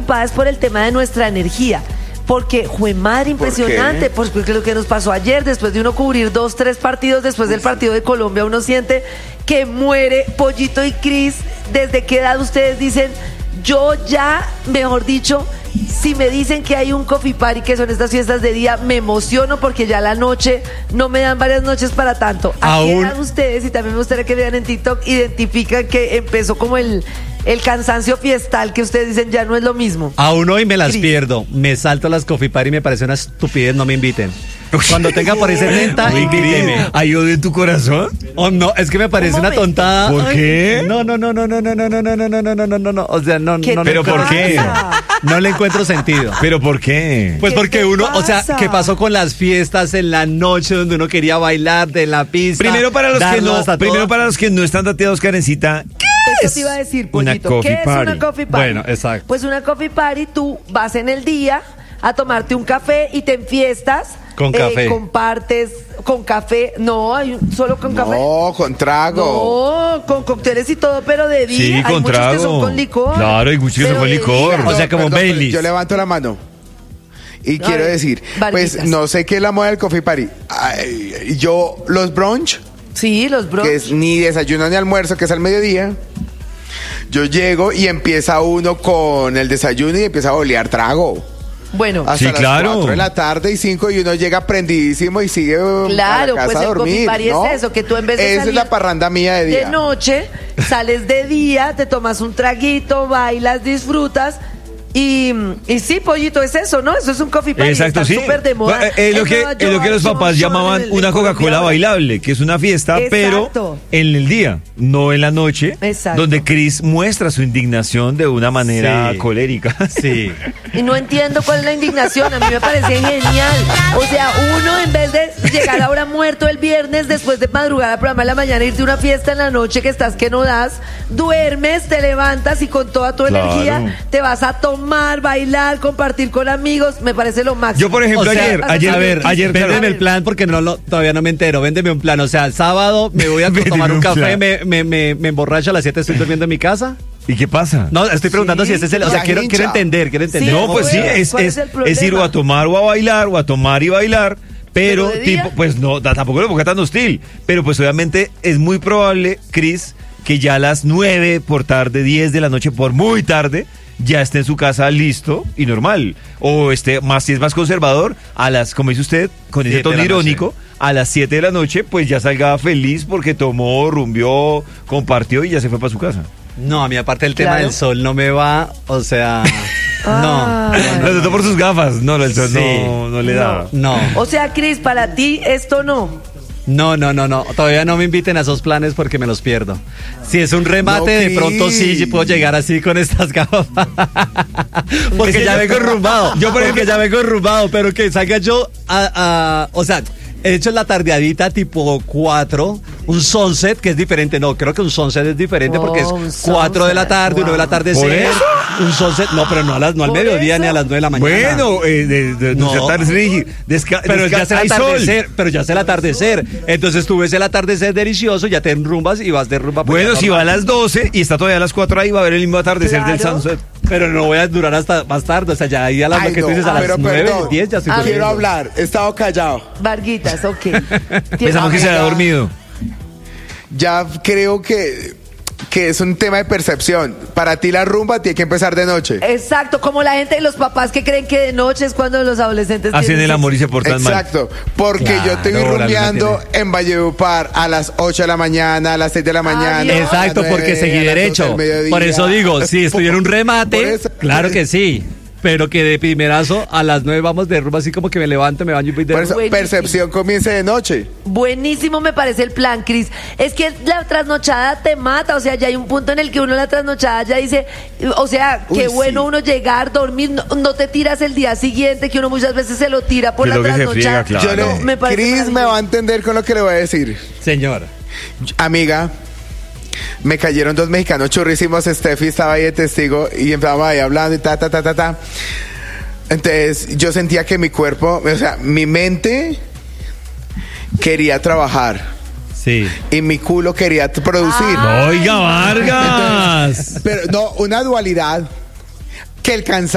preocupada es por el tema de nuestra energía. Porque, jue madre, impresionante, porque lo que nos pasó ayer, después de uno cubrir 2, 3 partidos, después del partido de Colombia, uno siente que muere. Pollito y Cris, ¿desde qué edad ustedes dicen, yo ya, mejor dicho, si me dicen que hay un coffee party, que son estas fiestas de día, me emociono porque ya la noche no me dan varias noches para tanto? ¿A qué edad ustedes, y también me gustaría que vean en TikTok, identifican que empezó como el cansancio fiestal, que ustedes dicen ya no es lo mismo? Aún hoy me las pierdo, me salto las coffee party y me parece una estupidez, no me inviten. Cuando tenga por ahí 70, invíteme. ¿Hay odio en tu corazón? Oh, no, es que me parece una tontada. ¿Por qué? No. O sea, no. ¿Pero por qué? No le encuentro sentido. ¿Pero por qué? Pues porque uno, o sea, ¿qué pasó con las fiestas en la noche donde uno quería bailar de la pista? Primero para los que no están dateados, Karencita, Eso te iba a decir, una Pollito. coffee ¿Qué party? es una coffee party? Bueno, exacto. Pues una coffee party, tú vas en el día a tomarte un café y te enfiestas. Con café. Compartes con café. No, solo con café. No, con trago. No, con cócteles y todo, pero de día. Sí, hay con muchos trago. que son con licor. Claro, hay muchos que son Pero con de licor. día. O sea, como Baileys. Yo levanto la mano. Y A quiero ver, decir, Varguitas. pues no sé qué es la moda del coffee party. Yo, los brunch, Sí, los bros. que es ni desayuno ni almuerzo, que es al mediodía. Yo llego y empieza uno con el desayuno y empieza a olear trago. Bueno, Hasta Sí, las claro. 4 de la tarde y 5 y uno llega prendidísimo y sigue claro, a la casa pues a el dormir, coffee party ¿no? es eso, que tú en vez de Esa salir es la parranda mía de día. de noche, sales de día, te tomas un traguito, bailas, disfrutas. Y sí, Pollito, es eso, ¿no? Eso es un coffee party. Exacto, está sí. súper de moda. Bueno, es lo En Nueva que York, los papás son llamaban en una Coca-Cola Colombia. bailable, que es una fiesta, Exacto. pero en el día, no en la noche, Exacto. donde Chris muestra su indignación de una manera Sí. colérica. Sí. Y no entiendo cuál es la indignación. A mí me parece genial. O sea, uno en vez de llegar ahora muerto el viernes, después de madrugar al programa de la mañana, irte a una fiesta en la noche que estás que no das, duermes, te levantas y con toda tu Claro. energía te vas a tomar, bailar, compartir con amigos. Me parece lo máximo. Yo, por ejemplo, O sea, ayer, véndeme claro, el plan porque todavía no me entero. Véndeme un plan. O sea, el sábado me voy a Véndeme tomar un un café, plan. me emborracho a las 7, estoy durmiendo en mi casa. ¿y qué pasa? No, estoy preguntando Sí, si ese es el. O sea, ya quiero hincha. entender. Sí, No, pues sí, ¿cuál es es el problema? ir o a tomar o a bailar, o a tomar y bailar, pero ¿Pero de día? tipo, pues no, tampoco lo ponga tan hostil, pero pues obviamente es muy probable, Chris, que ya a las 9 por tarde, 10 de la noche por muy tarde, ya esté en su casa listo y normal. O más si es más conservador, a las, como dice usted, con ese 7 de tono la irónico, a las 7 de la noche, pues ya salga feliz porque tomó, rumbió, compartió y ya se fue para su casa. No, a mí aparte el tema Claro. del sol no me va, o sea, no. Lo notó por sus gafas, no, el sol Sí. no le da. No. O sea, Cris, para ti esto no. No. Todavía no me inviten a esos planes porque me los pierdo. Si es un remate, No, de Cris. pronto sí puedo llegar así con estas gafas. Porque ya vengo enrumbado. Porque ya vengo enrumbado, pero que salga yo o sea, he hecho la tardeadita tipo 4, un sunset que es diferente. No, creo que un sunset es diferente porque es un 4 de la sunset, tarde, 1 de la tarde. ¿Por eso? Un sunset, no, pero no al ¿Por mediodía eso? ni a las 9 de la mañana. Bueno, No. pero ya hay sol. Pero ya es el atardecer. Entonces tú ves el atardecer delicioso, ya te enrumbas y vas de rumba. porque Bueno, ya si va a normal. las 12 y está todavía a las 4 ahí, va a ver el mismo atardecer del Claro. sunset. Pero no voy a durar hasta más tarde. O sea, ya ahí a las Ay, lo que tú no, dices, a las pero 9, perdón. 10 ya estoy Ah, Quiero durmiendo. hablar, he estado callado. Varguitas, ok. Pensamos que se había dormido. Ya creo que es un tema de percepción. Para ti la rumba tiene que empezar de noche. Exacto, como la gente, los papás que creen que de noche es cuando los adolescentes Hacen tienen el amor y sexo. se portan mal. Exacto, porque yo te vi Claro, la rumbeando luna en Valledupar a las 8 de la mañana, a las 6 de la mañana. Dios. Exacto, a las porque 9, seguí a las 12 derecho. del mediodía. Por eso digo, si estuviera un Por remate, eso- claro que sí. Pero que de primerazo a las 9 vamos de rumba, así como que me levanto, me baño y voy de Por rumba. eso, Buenísimo. percepción comience de noche. Buenísimo me parece el plan, Cris. Es que la trasnochada te mata, o sea, ya hay un punto en el que uno la trasnochada ya dice, o sea, qué Uy, bueno sí. uno llegar, dormir, no te tiras el día siguiente, que uno muchas veces se lo tira por Que la lo que se trasnochada. friega, claro. Yo No, me parece Cris me maravilloso. va a entender con lo que le voy a decir. Señor. Amiga, me cayeron 2 mexicanos churrísimos. Steffi estaba ahí de testigo y empezaba ahí hablando y ta. Entonces yo sentía que mi cuerpo, o sea, mi mente quería trabajar Sí. y mi culo quería producir. Ah. Oiga, Vargas. Pero no, una dualidad que el cansancio